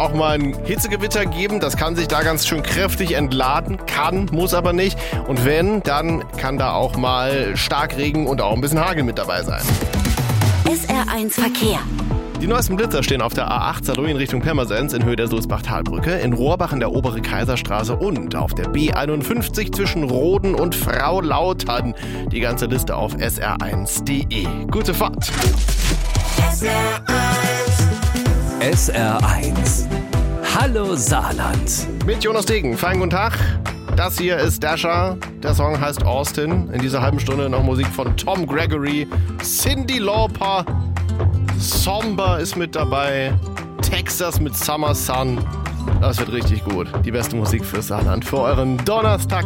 auch mal ein Hitzegewitter geben. Das kann sich da ganz schön kräftig entladen. Kann, muss aber nicht. Und wenn, dann kann da auch mal Starkregen und auch ein bisschen Hagel mit dabei sein. SR1 Verkehr. Die neuesten Blitzer stehen auf der A8 Saarlouis in Richtung Pirmasens in Höhe der Sulzbach-Talbrücke, in Rohrbach in der Obere Kaiserstraße und auf der B51 zwischen Roden und Frau-Lautern. Die ganze Liste auf sr1.de. Gute Fahrt! SR1. Hallo Saarland. Mit Jonas Degen. Feinen guten Tag. Das hier ist Dasher. Der Song heißt Austin. In dieser halben Stunde noch Musik von Tom Gregory, Cyndi Lauper, Somber ist mit dabei, Texas mit Summer Sun. Das wird richtig gut. Die beste Musik fürs Saarland für euren Donnerstag.